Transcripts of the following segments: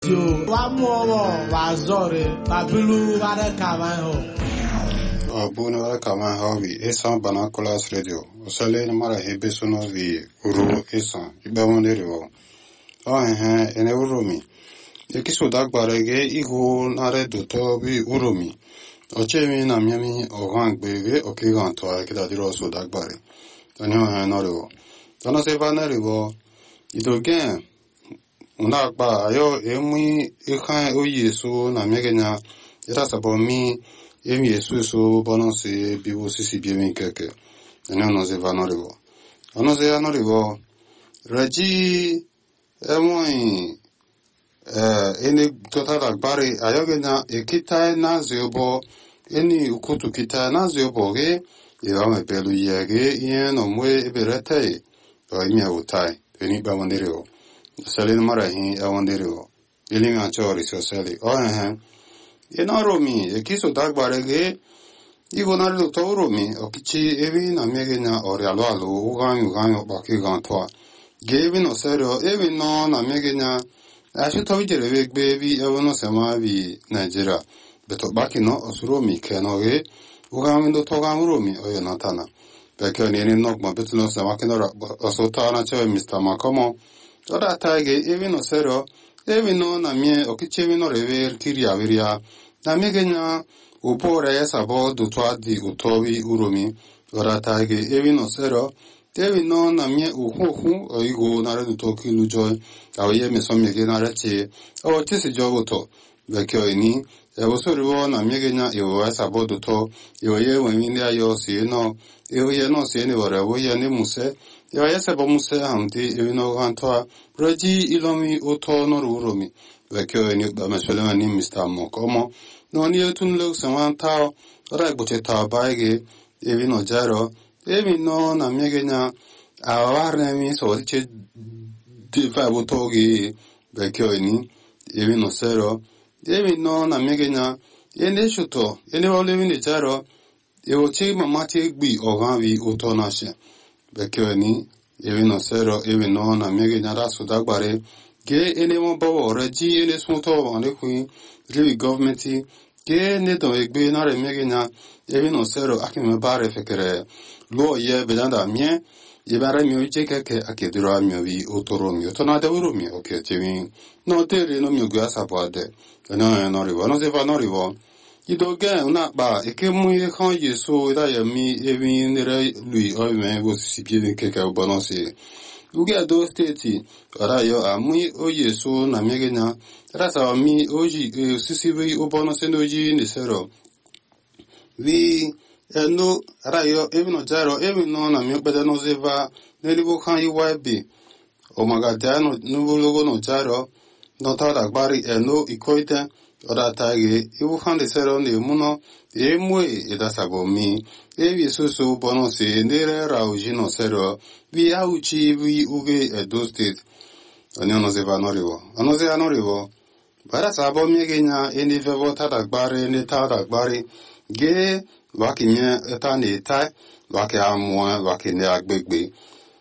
Yo, wa muowo wa zore wa bilu wa da kama ho. Bune wa kama hawi esa banakolas radio. Osale na mara hebe sono vi uru esa iba wonere wo. Ene uromi. Ekiso dagbarege igu nare doto bi uromi. Ochemi na miami ogang bege okigan to akida diro so dagbare. Tanyo nore. Tana se vanere wo. Idogen una ba ayo emi ekhan o yesu na megenya era sabomi emi yesu so bononse bibo sisi biemi keke. Tanyo no se vanere wo. Ano se anore wo. Raji emoi ene total agbari ayogena ekita na ziobo eni ukutu kita na ziobo ge yame pelu yege yen omwe eberete o imi utai eni ba wandereo sale mara hi awandereo ilinga chori so sale ena romi ekiso dagbare ge igonaru to romi okichi evi na megenya orialo alo uganyo bakigan to gevi no serio evi no na megenya Ashe tovijere vek bebi evono sema vi Nigeria. Beto bakino osuromi kenoge ugamindo togamuromi oyo natana. Beke nini nokma betuno sema kinora osotana chewe Mr. Makomo. Oda taige evino sero evino na mie okichevino rever kiria viria. Na megenya upore sabo dutwa di utovi uromi. Oda taige evino sero evino na mie uhuhu oigo nare dutoki lujoy. Awe mesomi ge narachi o tisi jogoto bekyo ini ebosoriwo na megenya ewa sabodo to ewe weminde ayo sieno ewe no siene warawo yani muse ewe sebo muse hamdi ewe no gantoa roji ilomi oto no ruromi bekyo ini bameswele ni Mr. Mokomo no ni etun lo samanta ora gboche ta baige ewe no jaro ewe no na megenya awarne mi so che Tifa butogi bekyo ini evi no sero evi no na megenya ene shuto ene wole ni jaro ewo chi mamati gbi oganvi utonashe bekyo ini evi no sero evi no na megenya rasu dagbare ge ene mo bawo reji ene smuto ane kuin rivi governmenti ge ne do egbe na re megenya evi no sero akime bare fekere lo ye bedanda mie Yebara mio jekeke akedura mio vi otoromi tonade uromi oketemi no tere no mio gasa pade no rivo no se va no rivo idoge una ba ekemu ye kan yeso ida yemi evi nere lui ome go si pie keke bonose uge do state ara yo amui o yeso na megenya rasa mi oji sisi vi obonose noji ni sero vi no rayo even jaro even no na mi bede no zeva nelibo kan iwabi o magadano nubo logo no jaro no tada gbari no ikoite ora tage ibu kan de sero ne muno emwe edasabo mi evi susu bono se nere rauji no sero vi auchi vi uge edo state onyo no zeva no rivo ono ze anorivo bara sabo mi genya eni vevo tada gbari ne tada gbari ge Waki nye etani itai, waki amwe, waki ne agbegbe.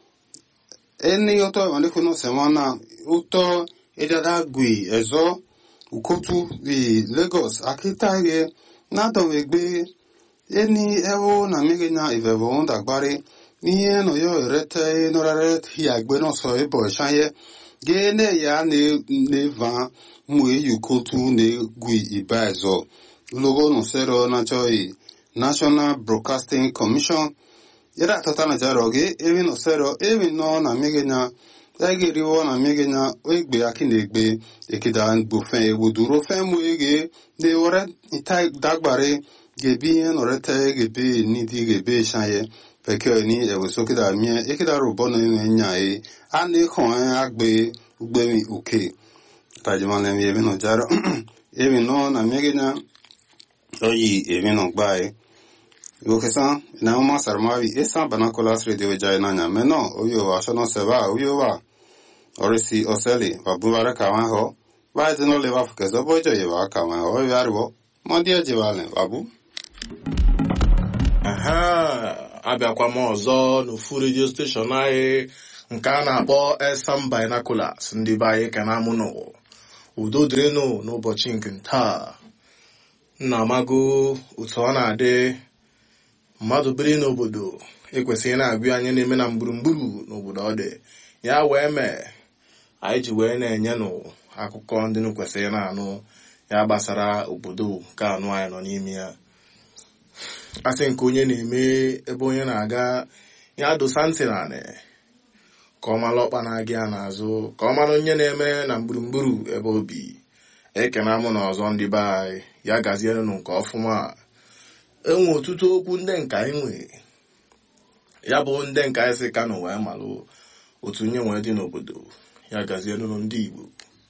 Eni oto wanekuno semana, uto edada gui ezo, ukotu vi Lagos, akitage, nado wegbe, eni evo na megenya ivevo ondagbari, niye no yo erete, noraret hiagbe no so ebo shanye, gene ya ne van, mwe yukotu ne gui iba ezo. Logo no sero na choi, National Broadcasting Commission Yera tatana jaroge evi no sero evi no na megenya ege riwo na megenya oigbe akinegbe ekidan bufen ewuduro femu ege de ore itai dagbare gebi en orete gebe nidi gebe shanye peke ni ewosokida mie ekida robono nya ani kon agbe ugbemi uke tajimane mi evi no jaro evi no na megenya oyi evi no gbae Yokesan, na uma sarmavi esa banakolas radio jainanya meno oyo ashono seba oyo wa orisi oseli babuvara kawanho wa dino leva fukezo bojo yewa kawanho yarwo mondia jewale babu abịakwa m ọzọ n'ofu radio station anyị nke a na-akpọ Esam Binoculars ndị be anyị ka na-amụ n'ụwa udo dịrịnụ n'ụbọchị nke taa. Nna amago otu ọ na-adị mmadụ biri n'obodo ekwesịghị na-agụ anya na-eme na gburugburu n'obodo ọ dị ya wee mee anyị ji wee na-enye akụkọ ndị kwesịrị na-anụ ya gbasara obodo nke anụ anyị nọ n'ime ya. Asị nke onye na-eme ebe onye na-aga ya dosa ntị naanị ka ọ mara ọkpa na-aga ya n'azụ, ka ọ mara onye na-eme na gburugburu ebe obi. Ekena mụ na ọzọ ndị be anyị ya gazienụ nke ọfụma. Enwe ọtụtụ okwu ndị nka anyị nwe ya bụ ndị nka anyị si Kano wee malụ otu nye nwee dị n'obodo ya gazienụ ndị Igbo.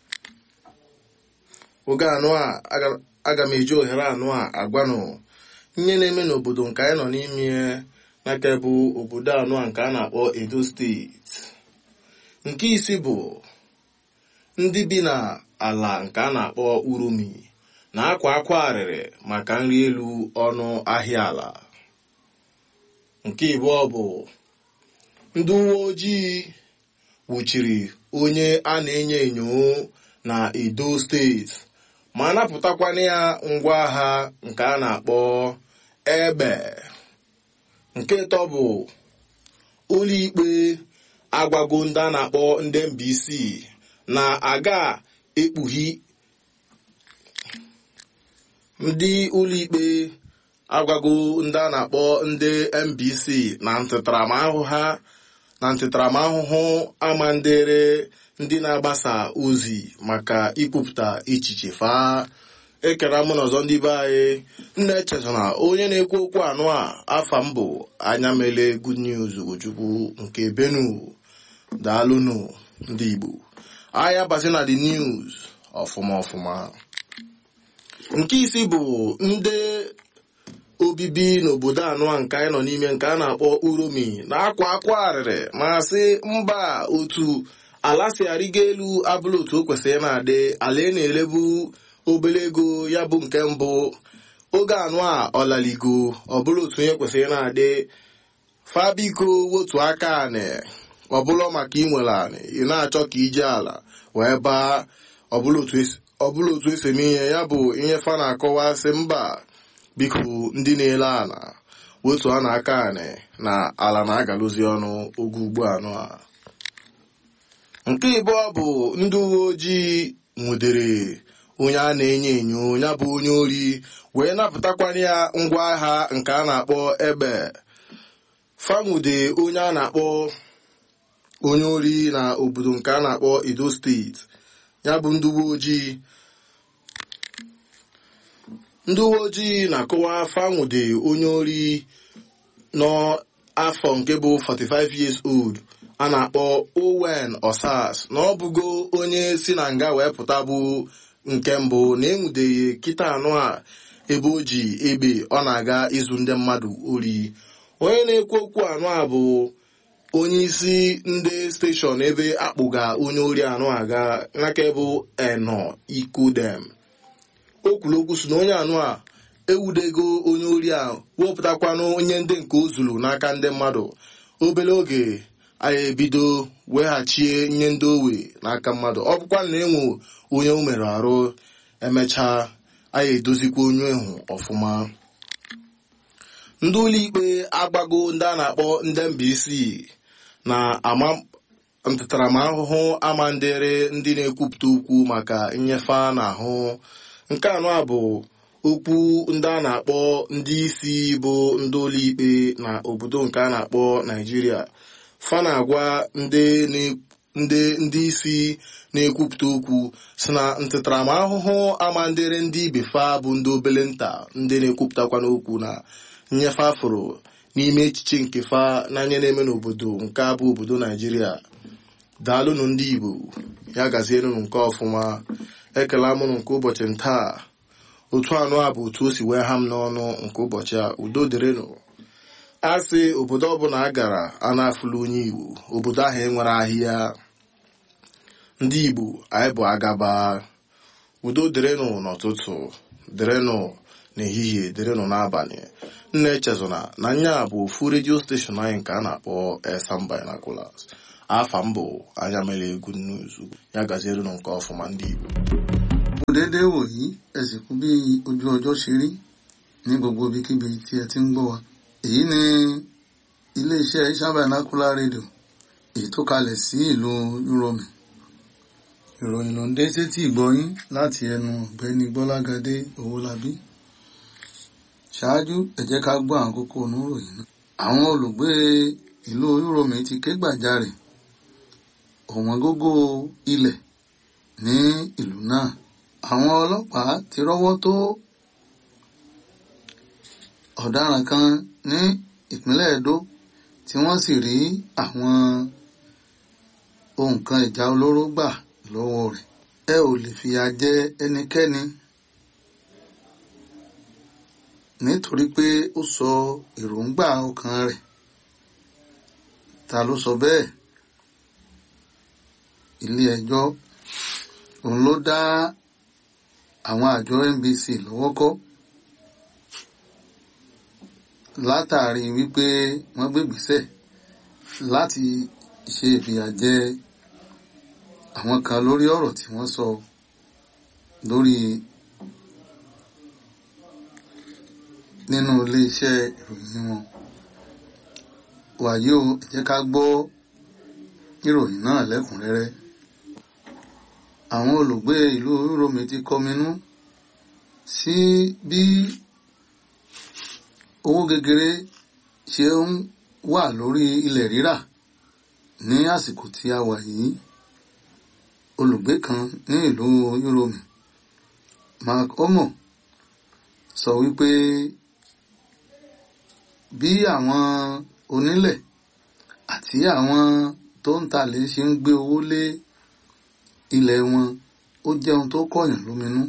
Oge anụ a aga m eji ohere anụ a agwanụ nye na-eme n'obodo nke anyị nọ n'ime n'aka bụ obodo anụ a nke a na-akpọ Edo steeti. Nke isi bụ ndị bi na ala nke a na-akpọ Uromi na-akwa akwa arịrị maka nri elu ọnụ ahịa ala. Nke ịbụọ bụ ndị uwe ojii nwụchiri onye a na-enyo enyo na Edo steeti ma napụtakwana ya ngwa agha nke a na-akpọ egbe. Nke ịtọ bụ ụlọikpe agwago ndị a na-akpọ ndị MBC na-aga ekpughi ndị ụlọikpe agwago ndị a na-akpọ ndị MBC na ntịtaramahụhụ amandere ndị na-agbasa ozi maka ikwupụta echiche fa. Ekere mụ n'ọzọ ndị be anyị nna echezona onye na-ekwu okwu anụ a afa mbụ anya mele Good News Ugochukwu nke Benue. Daalụnụ ndị Igbo. Anya basi na the news ọfụma. Nke isi bụ ndị obibi n'obodo anụ a nke anyị nọ n'ime nke a na-akpọ Uromi na-akwa akwa arịrị ma sị mba otu ala si arịgo elu abụla otu o kwesịrị na-adị. Ala na-elebu obere ego ya bụ nke mbụ. Oge anụ a ọlaligo ọbụla otu onye kwesịrị na-adị. Fabiko wotu aka anị ọbụla maka inwere anị ị na-achọ ka ije ala wee baa ọbụla otu esi eme ihe ya bụ ihe fa na-akọwa sị mba biko ndị na-ele ala wotu a na-aka anị na ala na-agalụzi ọnụ oge ugbu anụ a. Nke ịbụọ bụ ndị uwe ojii nwụdere onye a na-enyo enyo ya bụ onye ori wee napụtakwanye ya ngwa agha nke a na-akpọ egbe. Fanwude onye a na-akpọ onye ori na obodo nke a na-akpọ Edo steeti. Ya bụ ndị uwe ojii na-akọwa fanwude onye ori n'afọ nke bụ 45 years old a na-akpọ Owen Osas na ọ bụgo onye si na nga wee pụta bụ nke mbụ na enwudeghị kịta anụ a ebe o ji egbe ọ na-aga ịzụ ndị mmadụ ori. Onye na-ekwu okwu anụ a bụ onye isi ndị steshọn ebe akpụga onye ori anụ aga n'aka bụ Eno Ikodem. O kwuru okwu si na onye anụ a ewudego onye ori a wepụtakwanụ onye ndị nke o zuru n'aka ndị mmadụ. Obere oge anyị ebido weghachie nye ndị owe n'aka mmadụ. Ọ bụkwa na enwe onye o mere arụ emechaa anyị edozikwa onye ahụ ọfụma. Ndị ụlọikpe agbago ndị a na-akpọ ndị MBC na ntịtaramahụhụ amandere ndị na-ekwupụta okwu maka nnyefe n'ahụ. Nke anọ a bụ okwu ndị a na-akpọ ndị isi bụ ndị ụlọikpe na obodo nke a na-akpọ Naijiria. Fa na-agwa ndị isi na-ekwupụta okwu si na ntịtaramahụhụ amandere ndị ibe fa bụ ndị obele nta ndị na-ekwupụtakwa n'okwu na nnyefe afụrụ n'ime echiche nke fa n'anya na-eme n'obodo nke a bụ obodo Naijiria. Daalụnụ ndị Igbo ya gazienụ nke ọfụma. Ekele amụnụ nke ụbọchị ntaa. Otu anụ a bụ otu o si wee ha m n'ọnụ nke ụbọchị a. Udo dịrịnụ. Asị obodo ọbụla a gara a na-afụlụ onye Igbo obodo ahụ enwere ahịa. Ndị Igbo anyị bụ agaba. Udo dịrịnụ n'ụtụtụ, dịrịnụ n'ehihie, dịrịnụ n'abalị. Nna echezona na nya bụ ofu redio steshọn anyị nke a na-akpọ Esan Binoculars. Afa mbụ anya mere Good News. Ya gazierụnụ nke ọfụma ndị Igbo. déédéé wòyí ẹ sì kú bí ojú ọjọ́ ṣe rí ní gbogbo ibikíbi tí ẹ ti ń gbọ́ wa. Èyí ni iléeṣẹ́ Asian Vernacular Radio èyí tó kalẹ̀ sí ìlú Uromi. Ìròyìn ló ń dé sétí ìgbọ́yín láti ẹnu ọ̀gbẹ́ni Gbọ́lágadé Owólabí. Ṣáájú ẹ jẹ́ ká gbọ́ àwọn kókó oníròyìn náà. Àwọn olùgbé ìlú Uromi ti ké gbàjarè ọ̀wọ́n gógó ilẹ̀ ní ìlú náà. Àwọn ọlọ́pàá ti rọ́wọ́ tó ọ̀daràn kan ní ìpínlẹ̀ Edo tí wọ́n sì rí àwọn ohun kan ìjà olóró gbà lọ́wọ́ rẹ̀. Ẹ ò lè fìyà jẹ ẹnikẹ́ni nítorí pé ó sọ èròǹgbà ọkàn rẹ̀. Ta ló sọ bẹ́ẹ̀? Ilé ẹjọ́ òun ló dá àwọn àjọ NBC lọ́wọ́ kọ́ látàrí wípé wọ́n gbégbèsè láti ṣe ìfìyàjẹ àwọn kan lórí ọ̀rọ̀ tí wọ́n sọ lórí nínú iléeṣẹ́ ìròyìn wọn. Wàyí o, ẹ jẹ́ ká gbọ́ ìròyìn náà lẹ́kùnrẹ́rẹ́. Àwọn olùgbé ìlú Uromi ti kọminú sí bí owó gegere ṣe ń wà lórí ilẹ̀ rírà ní àsìkò tí a wà yìí. Olùgbé kan ní ìlú Uromi, Mark Omo, sọ wípé bí àwọn onílẹ̀ àti àwọn tó ń talẹ̀ ṣe ń gbé owó lé ilẹ̀ wọn, ó jẹ́ ohun tó kọ̀yàn lóminú.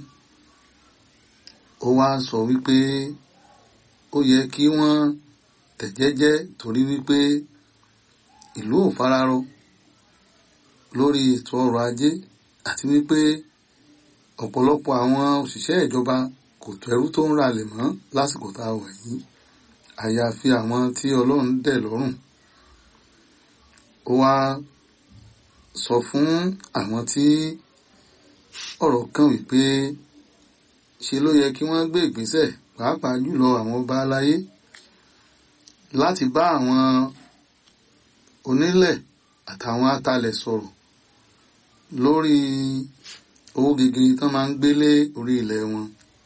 Ó wá sọ wípé ó yẹ kí wọ́n tẹ̀jẹ́jẹ́ torí wípé ìlú ò fararọ lórí ètò ọrọ̀ ajé àti wípé ọ̀pọ̀lọpọ̀ àwọn òṣìṣẹ́ ìjọba kò tẹ́rú tó ń ralẹ̀ mọ́ lásìkò tá a wà yìí, àyàfi àwọn tí Ọlọ́run dẹ̀ lọ́rùn. Ó wá sọ fún àwọn tí ọ̀rọ̀ kàn wípé ṣe ló yẹ kí wọ́n gbé ìgbésẹ̀, pàápàá jùlọ àwọn ọba aláyé, láti bá àwọn onílẹ̀ àtàwọn atalẹ̀ sọ̀rọ̀ lórí owó gegere tán máa ń gbélé orí ilẹ̀ wọn.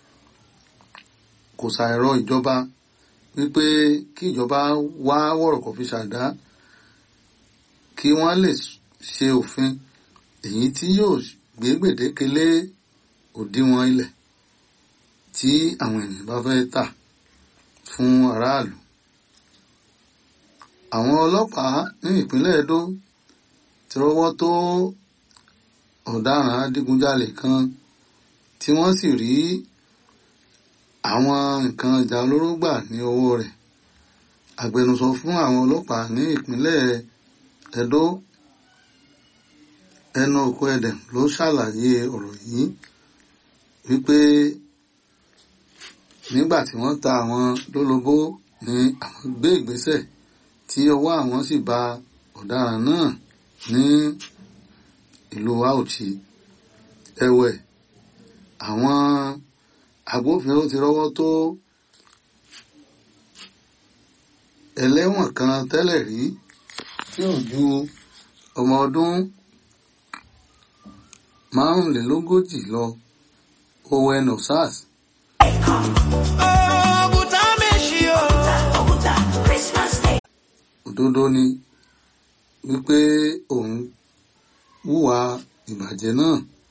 Kò ṣàìrọ ìjọba wípé kí ìjọba wá wọ̀rọ̀kọ̀ fi ṣàdá kí wọ́n lè ṣe òfin èyí tí yóò gbé gbèdéke lé òdiwọ̀n ilẹ̀ tí àwọn ènìyàn bá fẹ́ tà fún aráàlú. Àwọn ọlọ́pàá ní ìpínlẹ̀ Edo ti rọ́wọ́ tó ọ̀daràn adigunjalè kan tí wọ́n sì rí àwọn nǹkan ìjà olóró gbà ní ọwọ́ rẹ̀. Agbẹnusọ fún àwọn ọlọ́pàá ní ìpínlẹ̀ Edo, Enoku Edem, ló ṣàlàyé ọ̀rọ̀ yìí wípé nígbà tí wọ́n ta àwọn lólobó ni àwọn gbé ìgbésẹ̀ tí ọwọ́ àwọn sì ba ọ̀daràn náà ní ìlú Auchi. Ẹ̀wẹ̀, àwọn agbófinró ti rọ́wọ́ tó ẹlẹ́wọ̀n kan tẹ́lẹ̀ rí tí ò ju ọmọ ọdún 45 lọ, Owen Osas. Òdodo ni wípé òun hùwà ìbàjẹ́ náà